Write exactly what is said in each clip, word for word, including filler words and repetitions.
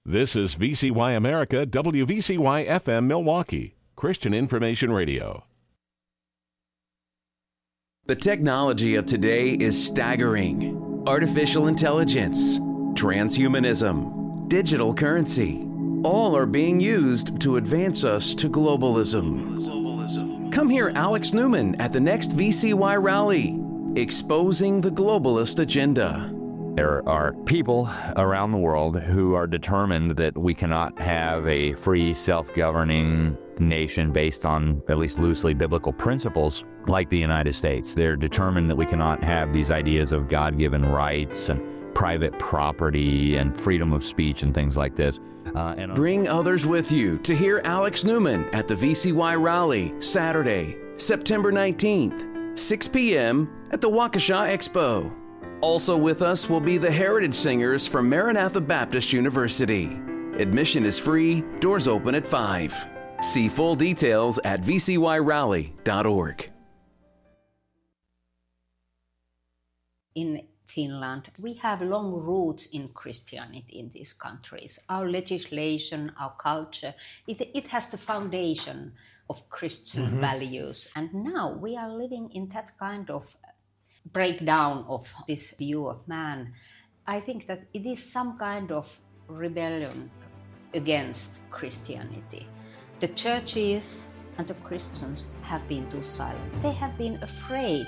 This is V C Y America, W V C Y F M Milwaukee, Christian Information Radio. The technology of today is staggering. Artificial intelligence, transhumanism, digital currency, all are being used to advance us to globalism. globalism. Come hear Alex Newman at the next V C Y rally, exposing the globalist agenda. There are people around the world who are determined that we cannot have a free, self-governing nation based on at least loosely biblical principles like the United States. They're determined that we cannot have these ideas of God-given rights and private property and freedom of speech and things like this. Uh, and Bring others with you to hear Alex Newman at the V C Y rally, Saturday, September nineteenth, six p.m. at the Waukesha Expo. Also with us will be the Heritage Singers from Maranatha Baptist University. Admission is free, doors open at five. See full details at v c y rally dot org. In Finland, we have long roots in Christianity in these countries. Our legislation, our culture, it, it has the foundation of Christian mm-hmm. values. And now we are living in that kind of breakdown of this view of man. I think that it is some kind of rebellion against Christianity. The churches and the Christians have been too silent. They have been afraid.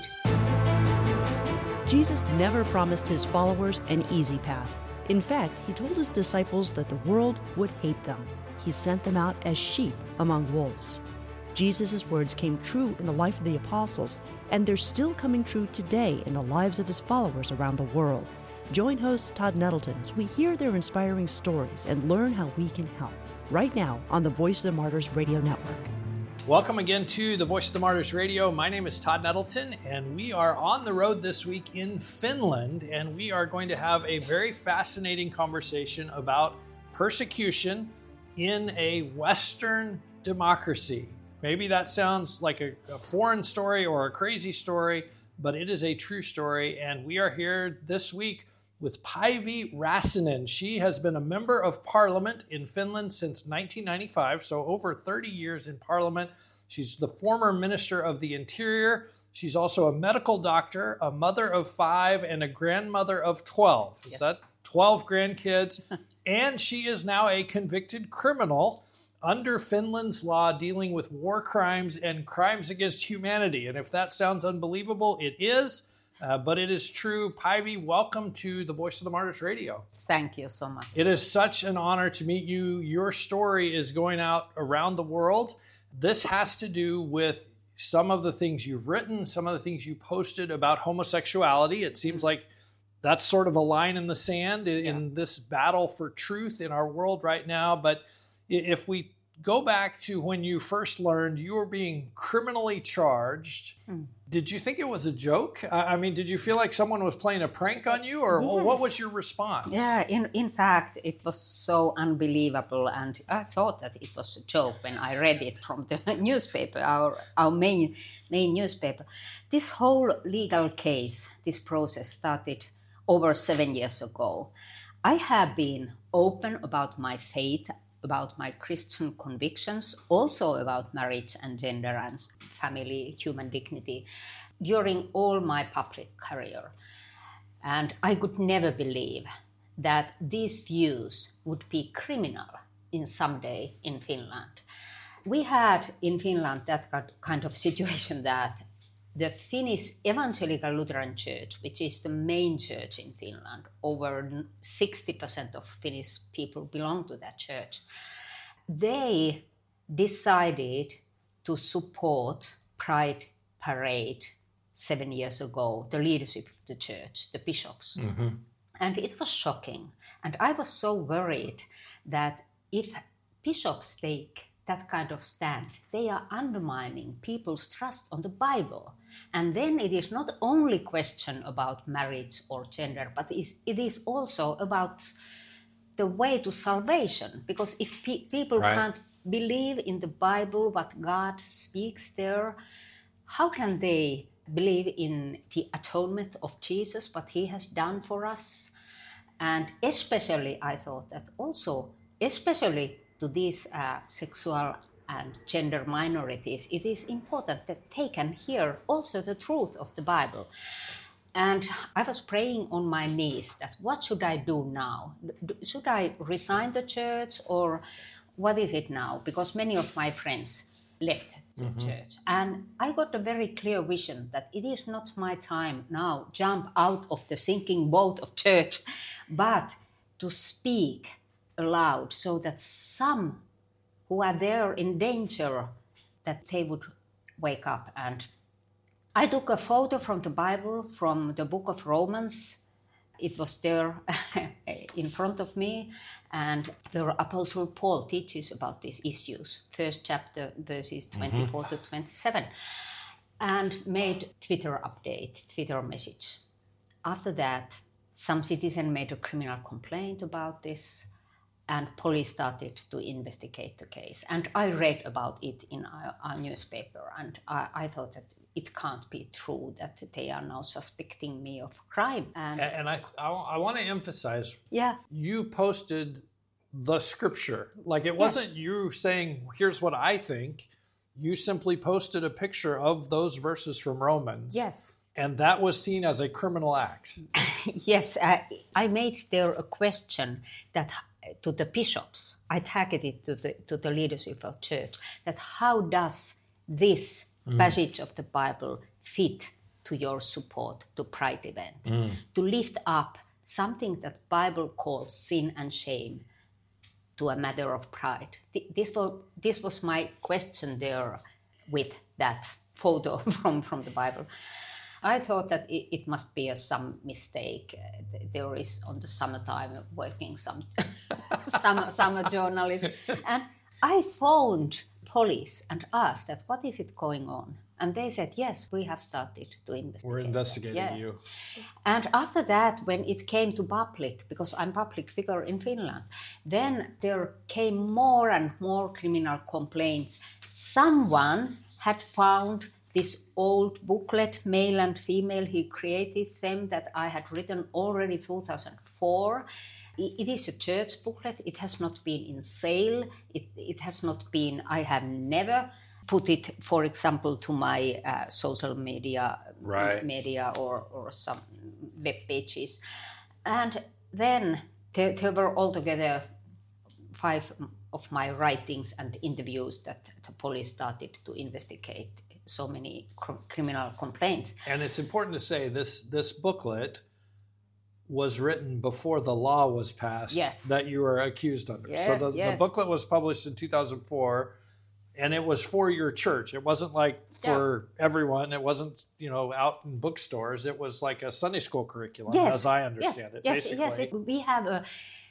Jesus never promised his followers an easy path. In fact, he told his disciples that the world would hate them. He sent them out as sheep among wolves. Jesus' words came true in the life of the apostles, and they're still coming true today in the lives of his followers around the world. Join host Todd Nettleton as we hear their inspiring stories and learn how we can help. Right now on the Voice of the Martyrs Radio Network. Welcome again to the Voice of the Martyrs Radio. My name is Todd Nettleton, and we are on the road this week in Finland, and we are going to have a very fascinating conversation about persecution in a Western democracy. Maybe that sounds like a, a foreign story or a crazy story, but it is a true story, and we are here this week with Päivi Räsänen. She has been a member of parliament in Finland since nineteen ninety-five, so over thirty years in parliament. She's the former Minister of the Interior. She's also a medical doctor, a mother of five, and a grandmother of twelve. Is yes. that twelve grandkids? And she is now a convicted criminal under Finland's law dealing with war crimes and crimes against humanity. And if that sounds unbelievable, it is. Uh, but it is true. Päivi, welcome to the Voice of the Martyrs Radio. Thank you so much. It is such an honor to meet you. Your story is going out around the world. This has to do with some of the things you've written, some of the things you posted about homosexuality. It seems like that's sort of a line in the sand in, yeah. in this battle for truth in our world right now. But if we go back to when you first learned you were being criminally charged, mm. did you think it was a joke? I mean, did you feel like someone was playing a prank on you, or yes. what was your response? Yeah, in, in fact, it was so unbelievable, and I thought that it was a joke when I read it from the newspaper, our, our main, main newspaper. This whole legal case, this process started over seven years ago. I have been open about my faith, about my Christian convictions, also about marriage and gender and family, human dignity, during all my public career. And I could never believe that these views would be criminal in some day in Finland. We had in Finland that kind of situation that the Finnish Evangelical Lutheran Church, which is the main church in Finland, over sixty percent of Finnish people belong to that church, they decided to support Pride Parade seven years ago, the leadership of the church, the bishops. Mm-hmm. And it was shocking. And I was so worried that if bishops take that kind of stand, they are undermining people's trust on the Bible. And then it is not only question about marriage or gender, but it is also about the way to salvation. Because if pe- people right. can't believe in the Bible, what God speaks there, how can they believe in the atonement of Jesus, what he has done for us? And especially I thought that also especially to these uh, sexual and gender minorities, it is important that they can hear also the truth of the Bible. And I was praying on my knees that what should I do now? Should I resign the church, or what is it now? Because many of my friends left the mm-hmm. church. And I got a very clear vision that it is not my time now jump out of the sinking boat of church, but to speak aloud so that some who are there in danger, that they would wake up. And I took a photo from the Bible, from the book of Romans. It was there in front of me, and where Apostle Paul teaches about these issues, first chapter, verses twenty-four mm-hmm. to twenty-seven, and made Twitter update, Twitter message. After that, some citizen made a criminal complaint about this, and police started to investigate the case. And I read about it in our, our newspaper, and I, I thought that it can't be true that they are now suspecting me of crime. And, and I, I, I want to emphasize, yeah, you posted the scripture. Like, it wasn't yeah. you saying, here's what I think. You simply posted a picture of those verses from Romans. Yes. And that was seen as a criminal act. Yes, I, I made there a question that to the bishops. I tagged it to the, to the leadership of church, that how does this mm. passage of the Bible fit to your support to Pride event? Mm. To lift up something that Bible calls sin and shame to a matter of pride. This was, this was my question there with that photo from, from the Bible. I thought that it, it must be a, some mistake. Uh, there is on the summertime working some summer, summer journalist. And I phoned police and asked that what is it going on? And they said, yes, we have started to investigate. We're investigating yeah. you. And after that, when it came to public, because I'm public figure in Finland, then there came more and more criminal complaints. Someone had found this old booklet, male and female, he created them, that I had written already two thousand four. It is a church booklet. It has not been in sale. It, it has not been, I have never put it, for example, to my uh, social media, right. media or, or some web pages. And then there, there were altogether five of my writings and interviews that the police started to investigate so many cr- criminal complaints. And it's important to say this this booklet was written before the law was passed yes. that you were accused under. Yes, so the, yes. the booklet was published in two thousand four, and it was for your church. It wasn't like for yeah. everyone. It wasn't, you know, out in bookstores. It was like a Sunday school curriculum, yes. as I understand yes. it, yes. basically. Yes, it, we have a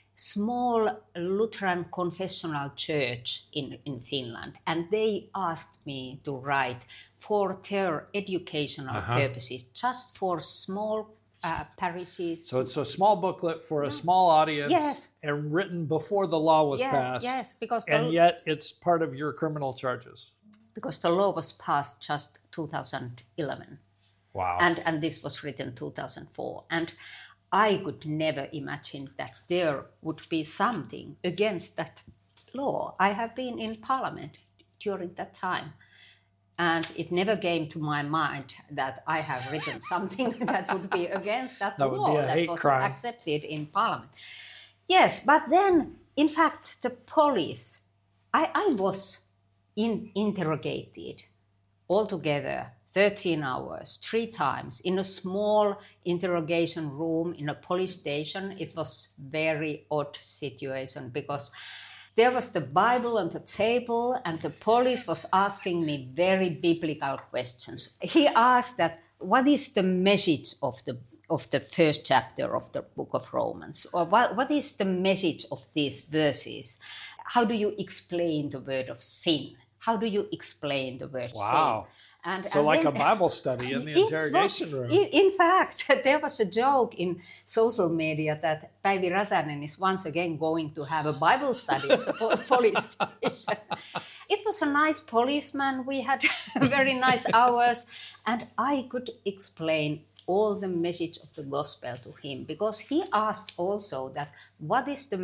small Lutheran confessional church in, in Finland, and they asked me to write for their educational uh-huh. purposes, just for small uh, parishes. So it's a small booklet for a small audience yes. and written before the law was yeah, passed. Yes, because and the, yet it's part of your criminal charges. Because the law was passed just two thousand eleven. Wow. And, and this was written two thousand four. And I could never imagine that there would be something against that law. I have been in parliament during that time, and it never came to my mind that I have written something that would be against that, that law would be a that hate was crime. accepted in parliament. Yes, but then, in fact, the police, I, I was in, interrogated altogether thirteen hours, three times, in a small interrogation room in a police station. It was very odd situation because there was the Bible on the table and the police was asking me very biblical questions. He asked that, what is the message of the of the first chapter of the book of Romans? Or what, what is the message of these verses? How do you explain the word of sin? How do you explain the word wow. sin? And, so and like then, a Bible study in the interrogation was, room. In, in fact, there was a joke in social media that Päivi Räsänen is once again going to have a Bible study at the po- police station. It was a nice policeman. We had very nice hours. And I could explain all the message of the gospel to him, because he asked also that what is the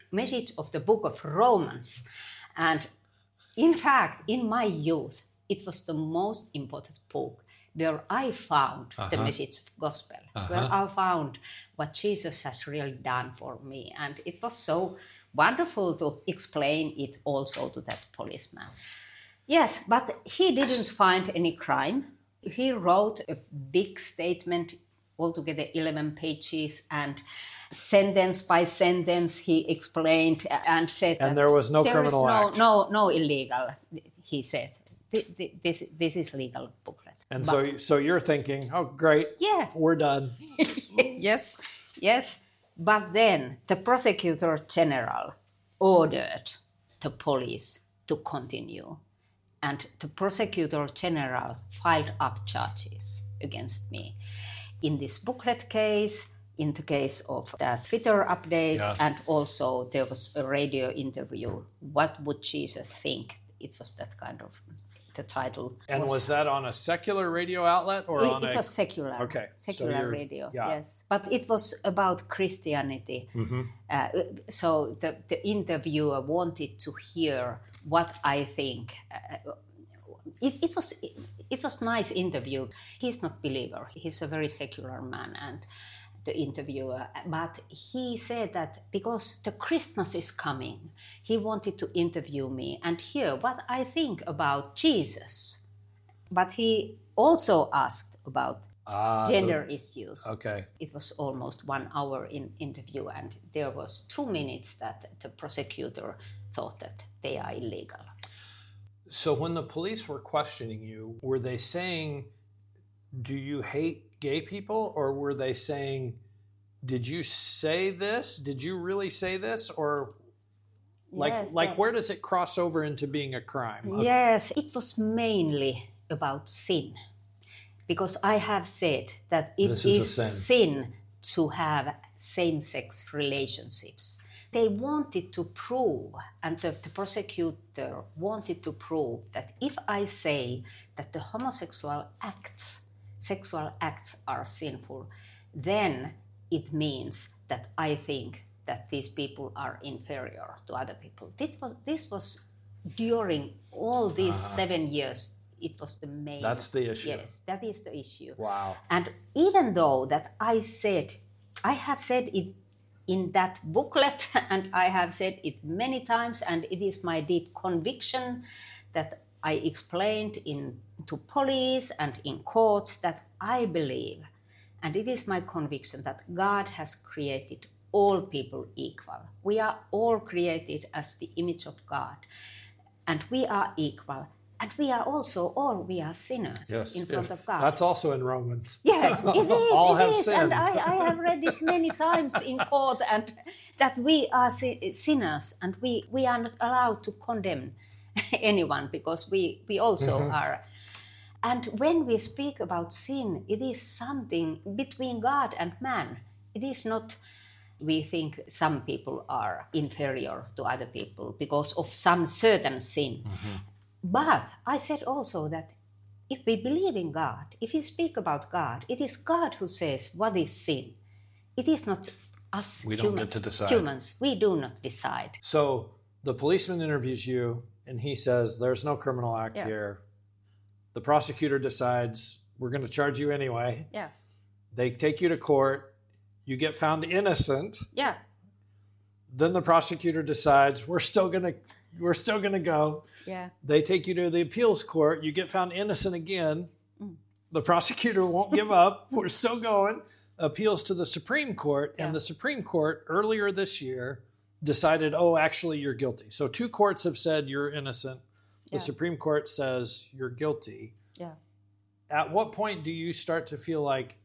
message of the book of Romans. And in fact, in my youth, it was the most important book where I found uh-huh. the message of gospel, uh-huh. where I found what Jesus has really done for me. And it was so wonderful to explain it also to that policeman. Yes, but he didn't find any crime. He wrote a big statement, altogether eleven pages, and sentence by sentence he explained and said and that there was no there criminal is no, act. no, no illegal, he said. This, this is legal booklet. And but, so, so you're thinking, oh, great, yeah, we're done. yes, yes. But then the prosecutor general ordered the police to continue. And the prosecutor general filed up charges against me in this booklet case, in the case of that Twitter update, yeah. and also there was a radio interview. What would Jesus think? It was that kind of the title. And was, was that on a secular radio outlet or it, on it a... was secular. Okay. Secular so radio, yeah. yes. But it was about Christianity. Mm-hmm. Uh, so the, the interviewer wanted to hear what I think. Uh, it, it was it, it was nice interview. He's not believer. He's a very secular man, and the interviewer. But he said that because the Christmas is coming, he wanted to interview me and hear what I think about Jesus. But he also asked about ah, gender the, issues. Okay. It was almost one hour in interview, and there was two minutes that the prosecutor thought that they are illegal. So when the police were questioning you, were they saying, do you hate gay people? Or were they saying, did you say this? Did you really say this? Or like, yes, like that, where does it cross over into being a crime? Yes, it was mainly about sin. Because I have said that it this is, is sin. sin to have same-sex relationships. They wanted to prove, and the, the prosecutor wanted to prove that if I say that the homosexual acts, sexual acts are sinful, then it means that I think that these people are inferior to other people. This was, this was during all these uh-huh. seven years, it was the main... That's the issue. Yes, that is the issue. Wow. And even though that I said, I have said it in that booklet, and I have said it many times, and it is my deep conviction that I explained in to police and in courts that I believe, and it is my conviction that God has created all people equal. We are all created as the image of God, and we are equal. And we are also all, we are sinners yes, in front yes. of God. That's also in Romans. Yes, it is, all it have is. sinned. And I, I have read it many times in court, and that we are sinners, and we, we are not allowed to condemn anyone because we, we also mm-hmm. are. And when we speak about sin, it is something between God and man. It is not, we think some people are inferior to other people because of some certain sin. Mm-hmm. But I said also that if we believe in God, if we speak about God, it is God who says what is sin. It is not us we don't human, get to decide. humans. We do not decide. So the policeman interviews you and he says, there's no criminal act yeah. here. The prosecutor decides, we're going to charge you anyway. Yeah. They take you to court. You get found innocent. Yeah. Then the prosecutor decides, we're still going to we're still going to go. Yeah. They take you to the appeals court. You get found innocent again. Mm. The prosecutor won't give up. We're still going. Appeals to the Supreme Court. Yeah. And the Supreme Court earlier this year decided, oh, actually, you're guilty. So two courts have said you're innocent. The yeah. Supreme Court says you're guilty. Yeah. At what point do you start to feel like,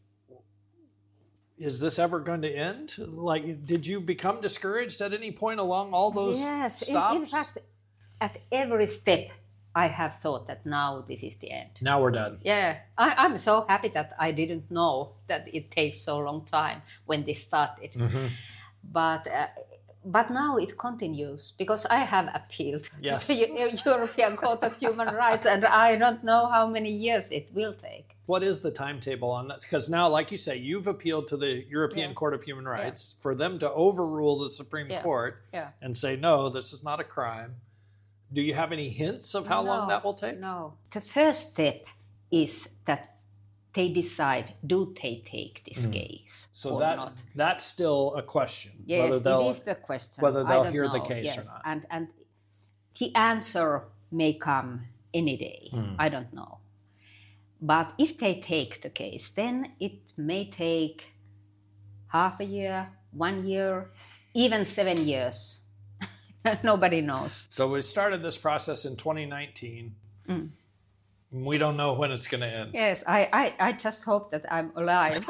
is this ever going to end? Like, did you become discouraged at any point along all those yes, stops? In, in fact, at every step, I have thought that now this is the end. Now we're done. Yeah, I, I'm so happy that I didn't know that it takes so long time when this started. Mm-hmm. But uh, But now it continues because I have appealed Yes. to the European Court of Human Rights, and I don't know how many years it will take. What is the timetable on that? Because now, like you say, you've appealed to the European Yeah. Court of Human Rights for them to overrule the Supreme Yeah. Court Yeah. and say, no, this is not a crime. Do you have any hints of how long No, that will take? No. The first step is that they decide, do they take this case So or that not? that's still a question. Yes, whether they'll, it is the question. whether I they'll don't hear the know. case yes. or not. And, and the answer may come any day. Hmm. I don't know. But if they take the case, then it may take half a year, one year, even seven years. Nobody knows. So we started this process in twenty nineteen. Mm. We don't know when it's going to end. Yes, I, I, I just hope that I'm alive.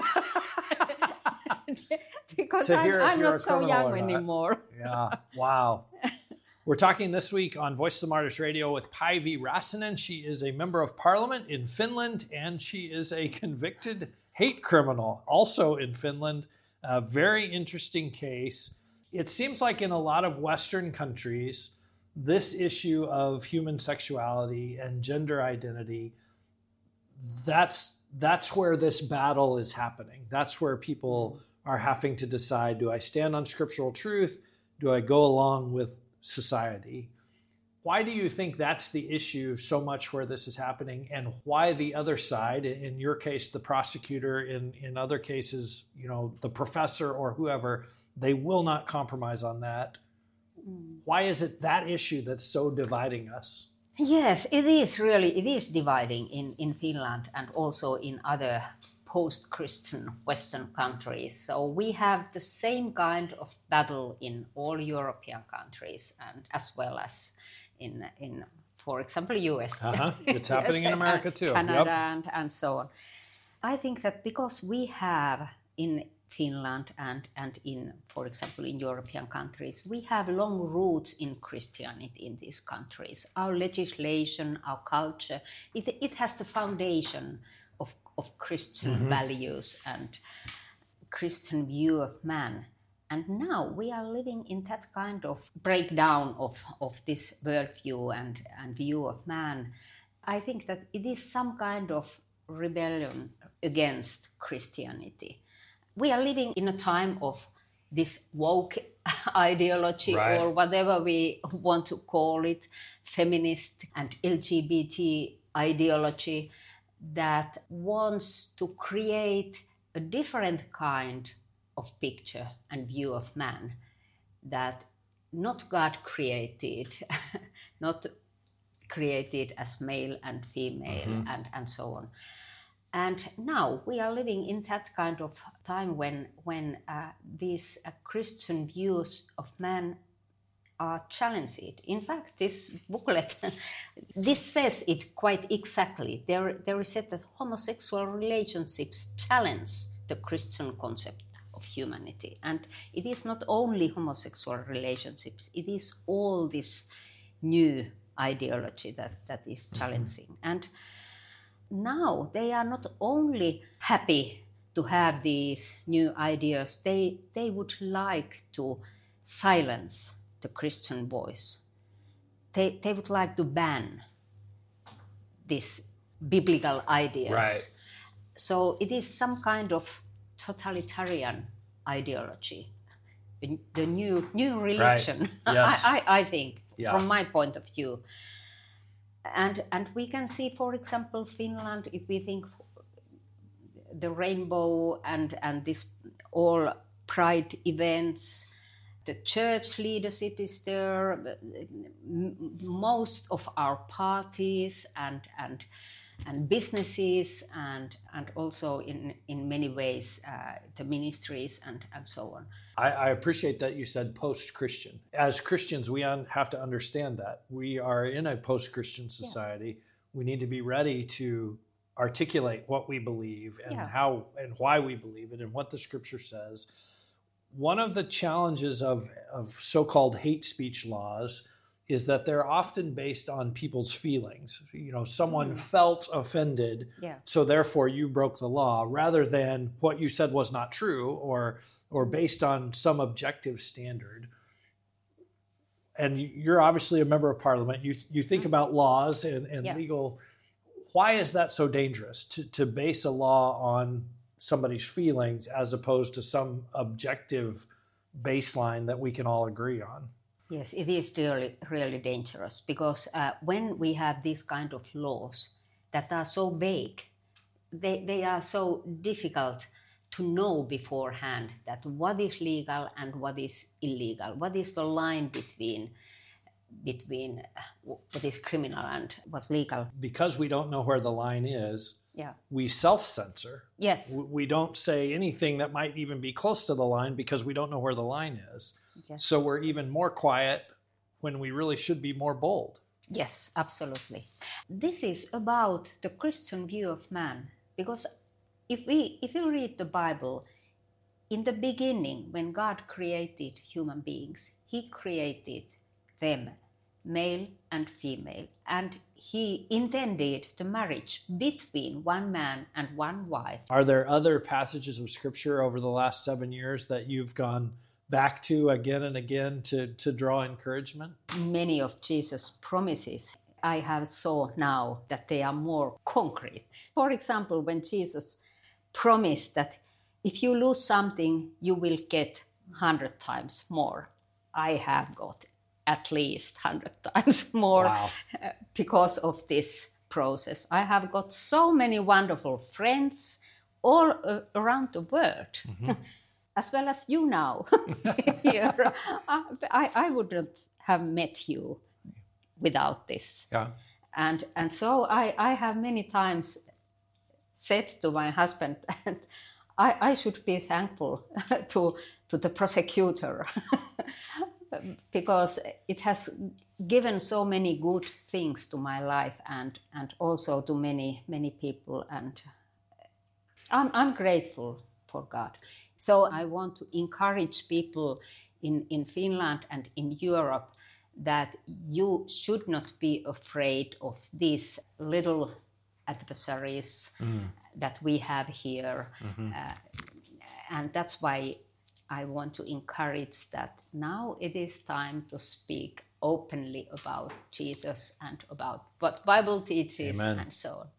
Because To I'm, hear if I'm you're a not so criminal young or not. anymore. Yeah, wow. We're talking this week on Voice of the Martyrs Radio with Päivi Räsänen. She is a member of parliament in Finland, and she is a convicted hate criminal also in Finland. A very interesting case. It seems like in a lot of Western countries, this issue of human sexuality and gender identity, that's that's where this battle is happening. That's where people are having to decide, do I stand on scriptural truth? Do I go along with society? Why do you think that's the issue so much where this is happening, and why the other side, in your case, the prosecutor, in, in other cases, you know, the professor or whoever, they will not compromise on that? Why is it that issue that's so dividing us? Yes, it is really, it is dividing in, in Finland and also in other post-Christian Western countries. So we have the same kind of battle in all European countries, and as well as in, in for example, U S. Uh-huh. It's happening in America too. Canada Yep. and, and so on. I think that because we have in Finland and, and in, for example, in European countries, we have long roots in Christianity in these countries. Our legislation, our culture, it, it has the foundation of, of Christian Mm-hmm. values and Christian view of man. And now we are living in that kind of breakdown of, of this worldview and, and view of man. I think that it is some kind of rebellion against Christianity. We are living in a time of this woke ideology, Right. or whatever we want to call it, feminist and L G B T ideology that wants to create a different kind of picture and view of man that not God created, not created as male and female, Mm-hmm. and, and so on. And now we are living in that kind of time when, when uh, these uh, Christian views of man are challenged. In fact, this booklet, this says it quite exactly. There, there is said that homosexual relationships challenge the Christian concept of humanity. And it is not only homosexual relationships, it is all this new ideology that, that is challenging. Mm-hmm. And now they are not only happy to have these new ideas, they, they would like to silence the Christian voice. They, they would like to ban these biblical ideas. Right. So it is some kind of totalitarian ideology, the new new religion, Right. Yes. I, I, I think, Yeah. from my point of view. And and we can see, for example, Finland, if we think the rainbow and, and this all pride events, the church leadership is there, most of our parties and and and businesses and and also in in many ways uh, the ministries and and so on. I, I appreciate that you said post-Christian. As Christians, we un- have to understand that. We are in a post-Christian society. Yeah. We need to be ready to articulate what we believe and Yeah. how and why we believe it and what the scripture says. One of the challenges of, of so-called hate speech laws is that they're often based on people's feelings. You know, someone mm. felt offended, yeah. so therefore you broke the law, rather than what you said was not true or or based on some objective standard. and you're obviously a member of parliament. You you think Mm-hmm. about laws and, and Yeah. legal. Why is that so dangerous to, to base a law on somebody's feelings as opposed to some objective baseline that we can all agree on? Yes, it is really, really dangerous because uh, when we have these kind of laws that are so vague, they, they are so difficult to know beforehand that what is legal and what is illegal, what is the line between between uh, what is criminal and what's legal. Because we don't know where the line is, Yeah. we self-censor. Yes. W- We don't say anything that might even be close to the line because we don't know where the line is. Yes. So we're even more quiet when we really should be more bold. Yes, absolutely. This is about the Christian view of man, because if we if you read the Bible, in the beginning, when God created human beings, He created them, male and female, and He intended the marriage between one man and one wife. Are there other passages of Scripture over the last seven years that you've gone back to again and again to, to draw encouragement? Many of Jesus' promises I have saw now that they are more concrete. For example, when Jesus promised that if you lose something, you will get hundred times more. I have got at least hundred times more Wow. uh, because of this process. I have got so many wonderful friends all uh, around the world. As well as you now. Here. I, I wouldn't have met you without this. Yeah. And and so I, I have many times said to my husband that I, I should be thankful to, to the prosecutor because it has given so many good things to my life and, and also to many, many people. And I'm, I'm grateful for God. So I want to encourage people in, in Finland and in Europe that you should not be afraid of these little adversaries mm. that we have here. Mm-hmm. Uh, and that's why I want to encourage that now it is time to speak openly about Jesus and about what Bible teaches. Amen. And so on.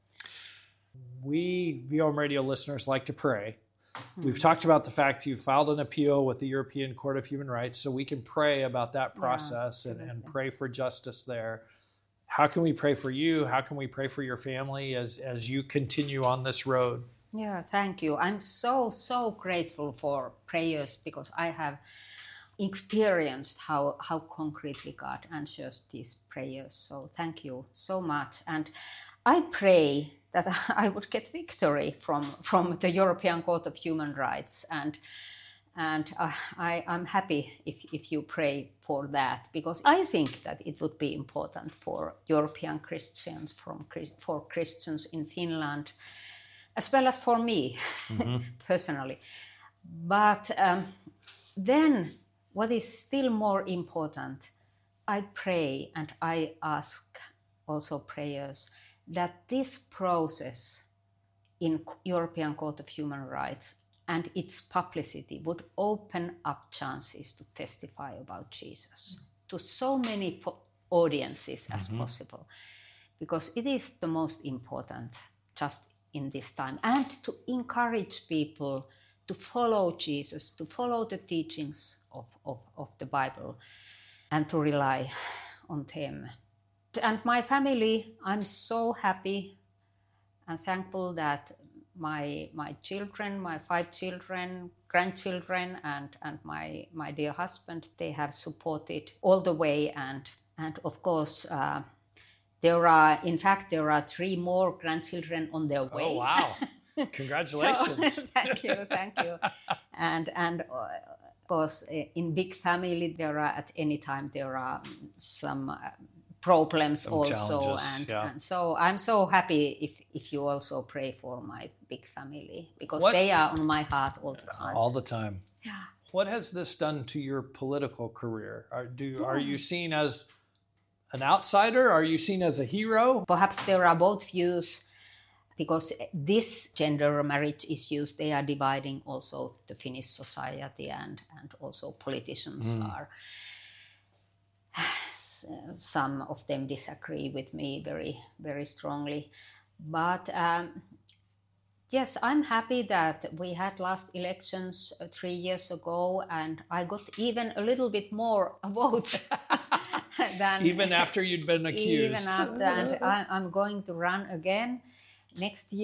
We V O M radio listeners like to pray. We've talked about the fact you filed an appeal with the European Court of Human Rights, so we can pray about that process yeah, and, and pray for justice there. How can we pray for you? How can we pray for your family as, as you continue on this road? Yeah, thank you. I'm so, so grateful for prayers because I have experienced how, how concretely God answers these prayers. So thank you so much. And I pray that I would get victory from, from the European Court of Human Rights. And and uh, I, I'm happy if, if you pray for that, because I think that it would be important for European Christians, from, for Christians in Finland, as well as for me, mm-hmm. personally. But um, then what is still more important, I pray and I ask also prayers that this process in European Court of Human Rights and its publicity would open up chances to testify about Jesus to so many po- audiences as mm-hmm. possible, because it is the most important just in this time, and to encourage people to follow Jesus, to follow the teachings of, of, of the Bible, and to rely on them. And my family, I'm so happy and thankful that my my children, my five children, grandchildren, and, and my, my dear husband, they have supported all the way. And, and of course, uh, there are, in fact, there are three more grandchildren on their way. Oh, wow. Congratulations. So, thank you, thank you. And, and uh, of course, in big family, there are, at any time, there are some uh, problems some also. And, yeah. and so I'm so happy if, if you also pray for my big family, because what? They are on my heart all the time. All the time. Yeah. What has this done to your political career? Are, do, are you seen as an outsider? Are you seen as a hero? Perhaps there are both views, because this gender marriage issues, they are dividing also the Finnish society, and, and also politicians mm. are. s- some of them disagree with me very, very strongly. But um, yes, I'm happy that we had last elections uh, three years ago, and I got even a little bit more votes than Even after you'd been accused. even after, and I, I'm going to run again next year.